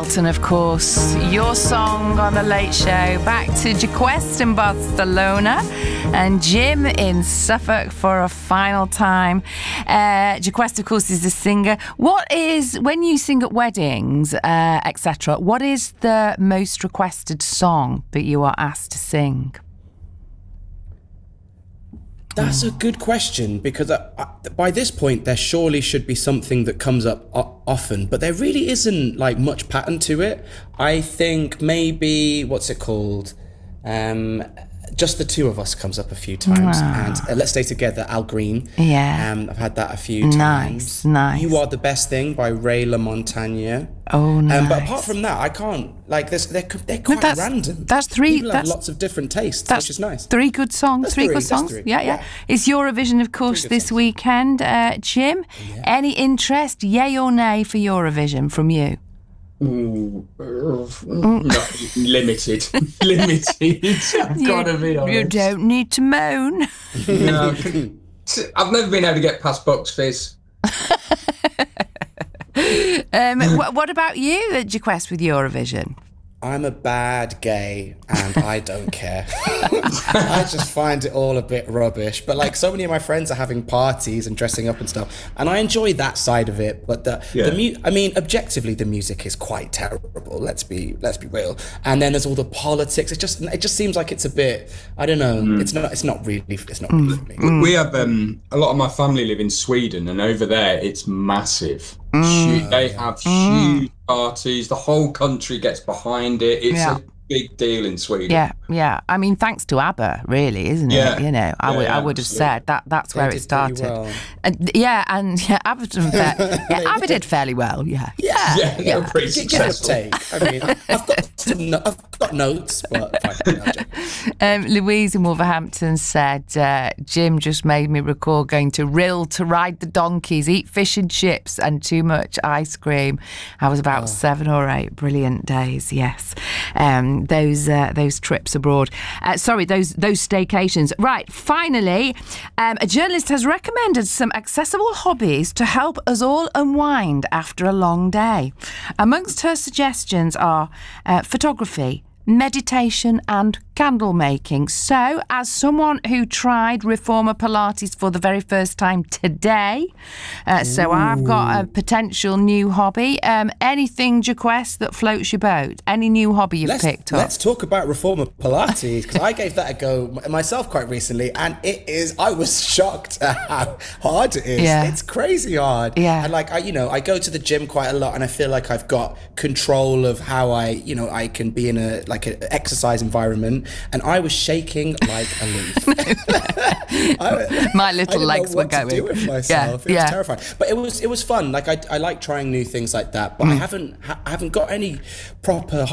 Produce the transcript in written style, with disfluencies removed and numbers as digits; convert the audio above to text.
Elton, of course. Your song on The Late Show. Back to Jaquest in Barcelona and Jim in Suffolk for a final time. Jaquest, of course, is a singer. What is, when you sing at weddings, etc., what is the most requested song that you are asked to sing? That's a good question, because by this point there surely should be something that comes up often, but there really isn't like much pattern to it. I think maybe, what's it called? Just the Two of Us comes up a few times, and Let's Stay Together, Al Green. Yeah. I've had that a few times. Nice. You Are the Best Thing by Ray LaMontagne. Oh, nice. But apart from that, I can't, like, they're quite random. That's three. People have lots of different tastes, which is nice. Three good songs. Three good songs. Three. Yeah. It's Eurovision, of course, this weekend. Jim, any interest, yay or nay, for Eurovision from you? No, limited. I've got to be honest. You don't need to moan. No, I've never been able to get past Bucks Fizz. What about you, Jaquest, with Eurovision? I'm a bad gay and I don't care. I just find it all a bit rubbish. But like, so many of my friends are having parties and dressing up and stuff, and I enjoy that side of it. But objectively, the music is quite terrible. Let's be real. And then there's all the politics. It just seems like it's a bit, I don't know. It's not really for me. We have a lot of my family live in Sweden, and over there it's massive. They have huge parties. The whole country gets behind it. It's a big deal in Sweden. Yeah. I mean, thanks to ABBA, really, isn't it? You know, I would have said that's where it started. Well. And ABBA did fairly well. Yeah, they were pretty successful. I mean, I've got notes, but Louise in Wolverhampton said, Jim just made me recall going to Rill to ride the donkeys, eat fish and chips and too much ice cream. I was about 7 or 8 brilliant days. Yes. Those trips abroad. Those staycations. Right, finally, a journalist has recommended some accessible hobbies to help us all unwind after a long day. Amongst her suggestions are photography, meditation and candle making. So, as someone who tried Reformer Pilates for the very first time today, so I've got a potential new hobby. Anything, Jaquest, that floats your boat? Any new hobby you've picked up? Let's talk about Reformer Pilates, because I gave that a go myself quite recently, and I was shocked at how hard it is. Yeah. It's crazy hard. Yeah. And like, I go to the gym quite a lot, and I feel like I've got control of how I can be in an exercise environment. And I was shaking like a leaf. My little legs were going. I didn't know what to do with myself. It was terrifying, but it was fun. Like I like trying new things like that. But I haven't got any proper